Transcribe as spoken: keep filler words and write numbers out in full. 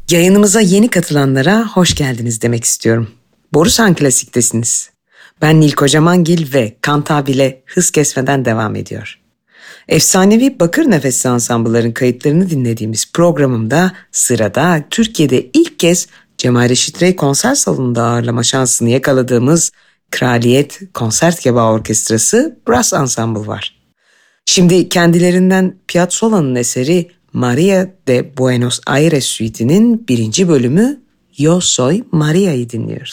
Yayınımıza yeni katılanlara hoş geldiniz demek istiyorum. Borusan Klasik'tesiniz. Ben Nil Kocamangil ve Kantabil'e hız kesmeden devam ediyor. Efsanevi Bakır Nefesli ansambılların kayıtlarını dinlediğimiz programımda sırada Türkiye'de ilk kez Cemal Reşit Rey konser salonunda ağırlama şansını yakaladığımız Kraliyet Konsertgebau Orkestrası Brass Ensemble var. Şimdi kendilerinden Piazzolla'nın eseri Maria de Buenos Aires Suite'inin birinci bölümü Yo Soy Maria'yı dinliyoruz.